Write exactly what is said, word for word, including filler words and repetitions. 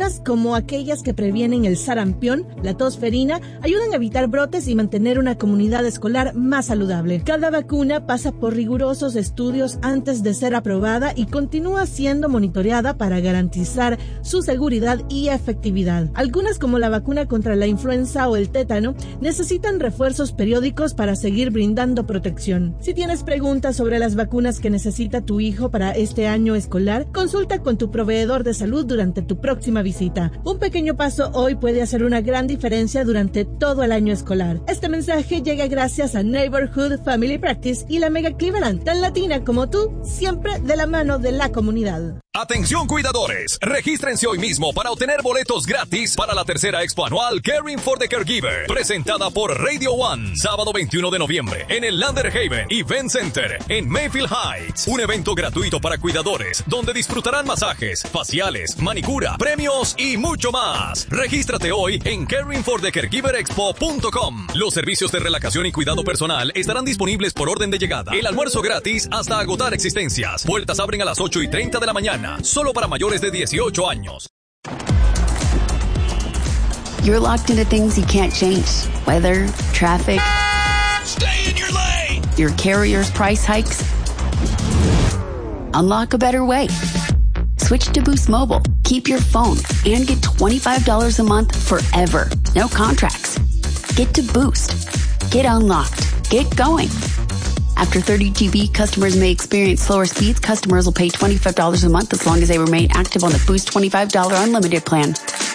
vacunas, como aquellas que previenen el sarampión, la tosferina, ayudan a evitar brotes y mantener una comunidad escolar más saludable. Cada vacuna pasa por rigurosos estudios antes de ser aprobada y continúa siendo monitoreada para garantizar su seguridad y efectividad. Algunas, como la vacuna contra la influenza o el tétano, necesitan refuerzos periódicos para seguir brindando protección. Si tienes preguntas sobre las vacunas que necesita tu hijo para este año escolar, consulta con tu proveedor de salud durante tu próxima visita. Un pequeño paso hoy puede hacer una gran diferencia durante todo el año escolar. Este mensaje llega gracias a Neighborhood Family Practice y la Mega Cleveland, tan latina como tú, siempre de la mano de la comunidad. Atención cuidadores, regístrense hoy mismo para obtener boletos gratis para la tercera expo anual Caring for the Caregiver, presentada por Radio One, sábado veintiuno de noviembre en el Landerhaven Event Center en Mayfield Heights. Un evento gratuito para cuidadores donde disfrutarán masajes, faciales, manicura, premios y mucho más. Regístrate hoy en caring for the caregiver expo punto com. Los servicios de relajación y cuidado personal estarán disponibles por orden de llegada. El almuerzo gratis hasta agotar existencias. Puertas abren a las ocho y treinta de la mañana. Solo para mayores de dieciocho años. You're locked into things you can't change. Weather, traffic. Stay in your lane. Your carrier's price hikes. Unlock a better way. Switch to Boost Mobile. Keep your phone and get twenty-five dollars a month forever. No contracts. Get to Boost. Get unlocked. Get going. After thirty gigabytes, customers may experience slower speeds. Customers will pay twenty-five dollars a month as long as they remain active on the Boost twenty-five dollars unlimited plan.